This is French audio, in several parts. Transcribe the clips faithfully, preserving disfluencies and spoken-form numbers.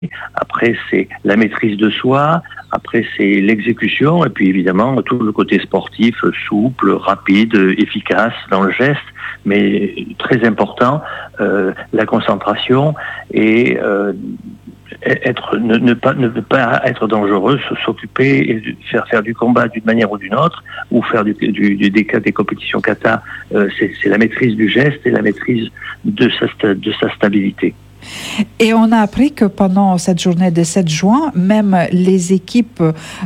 Après, c'est la maîtrise de soi. Après, c'est l'exécution. Et puis, évidemment, tout le côté sportif, souple, rapide, efficace dans le geste. Mais très important, euh, la concentration et euh, être, ne, ne, pas, ne pas être dangereux, s'occuper et faire faire du combat d'une manière ou d'une autre, ou faire du, du, du des, des compétitions kata. Euh, c'est, c'est la maîtrise du geste et la maîtrise de sa, de sa stabilité. Et on a appris que pendant cette journée de sept juin, même les équipes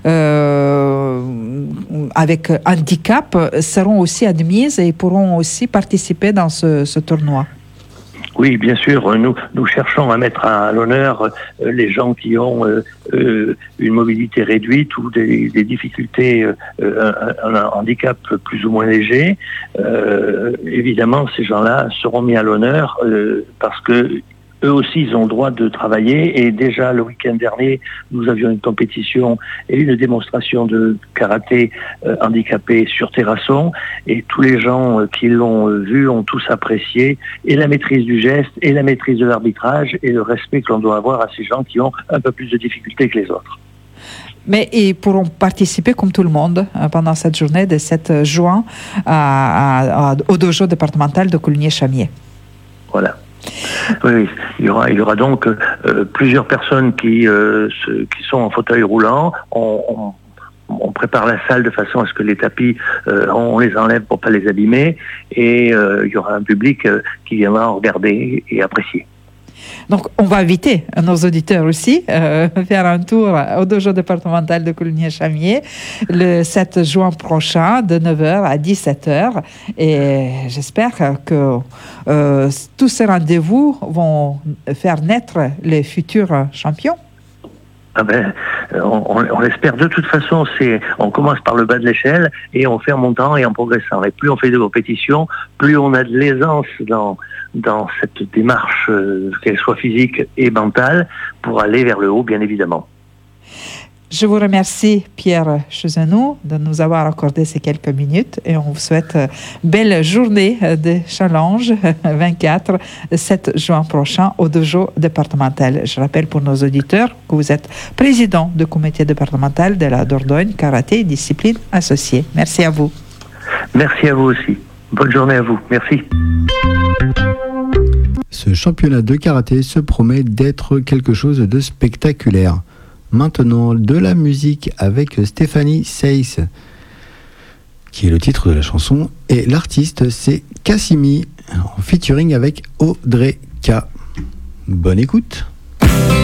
euh, avec handicap seront aussi admises et pourront aussi participer dans ce, ce tournoi. Oui, bien sûr. Nous, nous cherchons à mettre à l'honneur euh, les gens qui ont euh, euh, une mobilité réduite ou des, des difficultés, euh, un, un handicap plus ou moins léger. Euh, évidemment, ces gens-là seront mis à l'honneur euh, parce que eux aussi, ils ont le droit de travailler. Et déjà, le week-end dernier, nous avions une compétition et une démonstration de karaté euh, handicapé sur terrasson. Et tous les gens euh, qui l'ont euh, vu ont tous apprécié et la maîtrise du geste, et la maîtrise de l'arbitrage, et le respect que l'on doit avoir à ces gens qui ont un peu plus de difficultés que les autres. Mais ils pourront participer comme tout le monde pendant cette journée de sept juin à, à, à, au dojo départemental de Coligny-Chamier. Voilà. Oui, il y aura, il y aura donc euh, plusieurs personnes qui, euh, se, qui sont en fauteuil roulant. On, on, on prépare la salle de façon à ce que les tapis, euh, on les enlève pour pas les abîmer, et euh, il y aura un public euh, qui viendra regarder et apprécier. Donc, on va inviter nos auditeurs aussi euh, faire un tour au dojo départemental de Coligny-Chamier le sept juin prochain de neuf heures à dix-sept heures. Et j'espère que euh, tous ces rendez-vous vont faire naître les futurs champions. Ah ben, on, on l'espère. De toute façon, c'est, on commence par le bas de l'échelle et on fait en montant et en progressant. Et plus on fait de compétitions, plus on a de l'aisance dans dans cette démarche, euh, qu'elle soit physique et mentale, pour aller vers le haut, bien évidemment. Je vous remercie, Pierre Chezanoux, de nous avoir accordé ces quelques minutes et on vous souhaite belle journée de challenge vingt-quatre, sept juin prochain au dojo départemental. Je rappelle pour nos auditeurs que vous êtes président du comité départemental de la Dordogne Karaté et discipline associée. Merci à vous. Merci à vous aussi. Bonne journée à vous. Merci. Ce championnat de karaté se promet d'être quelque chose de spectaculaire. Maintenant, de la musique avec Stéphanie Seyss, qui est le titre de la chanson, et l'artiste c'est Cassimi, en featuring avec Audrey K. Bonne écoute.